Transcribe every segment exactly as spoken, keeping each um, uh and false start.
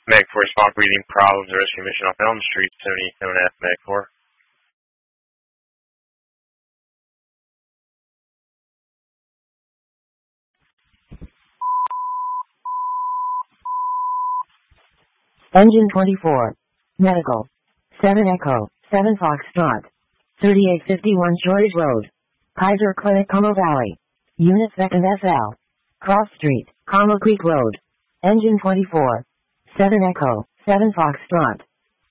Meg four small breathing problems, rescue mission off Elm Street, seventy-seven F, Meg four. Engine twenty-four. Medical. seven Echo, seven Foxtrot. thirty-eight fifty-one Shortage Road. Kaiser Clinic, Como Valley. Unit second F L. Cross Street, Como Creek Road. Engine twenty-four. seven Echo, seven Foxtrot.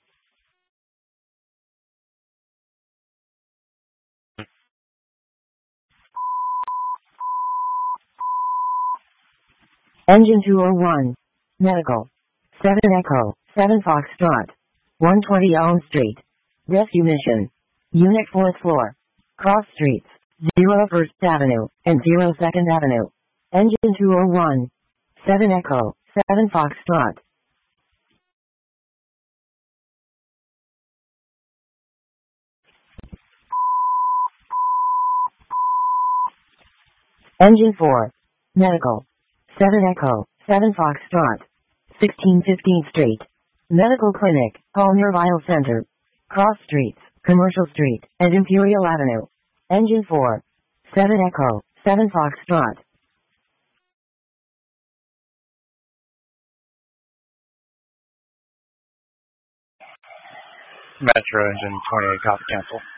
Engine two oh one. Medical. seven Echo, seven Foxtrot. one twenty Elm Street. Rescue mission. Unit fourth floor. Cross Streets, zero First Avenue, and zero Second Avenue. Engine two oh one. seven Echo, seven Foxtrot. Engine four. Medical. seven Echo, seven Foxtrot. sixteen fifteenth Street. Medical Clinic, Palmyra Center. Cross Streets, Commercial Street, and Imperial Avenue. Engine four. seven Echo, seven Foxtrot. Metro engine twenty-eight, copy cancel.